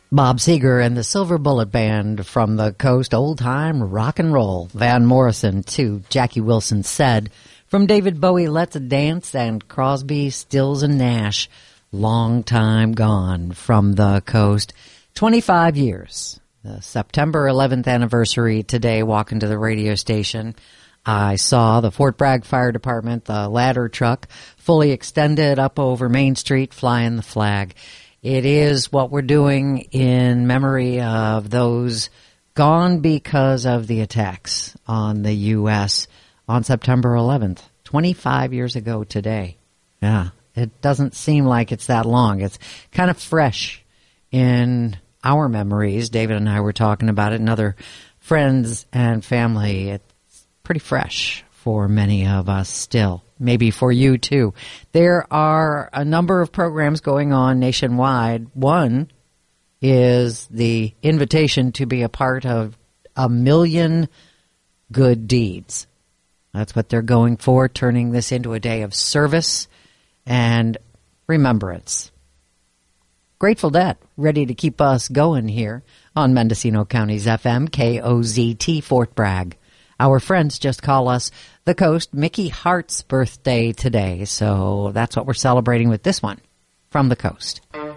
Bob Seger and the Silver Bullet Band from the coast, old-time rock and roll. Van Morrison, too. Jackie Wilson Said. From David Bowie, Let's Dance, and Crosby, Stills, and Nash, Long Time Gone from the coast. 25 years. The September 11th anniversary today, walking to the radio station. I saw the Fort Bragg Fire Department, the ladder truck, fully extended up over Main Street, flying the flag. It is what we're doing in memory of those gone because of the attacks on the U.S. on September 11th, 25 years ago today. Yeah, it doesn't seem like it's that long. It's kind of fresh in our memories. David and I were talking about it, and other friends and family. It's pretty fresh for many of us still. Maybe for you, too. There are a number of programs going on nationwide. One is the invitation to be a part of 1 million good deeds. That's what they're going for, turning this into a day of service and remembrance. Grateful Dead, ready to keep us going here on Mendocino County's FM, KOZT, Fort Bragg. Our friends just call us the Coast. Mickey Hart's birthday today, so that's what we're celebrating with this one from the Coast.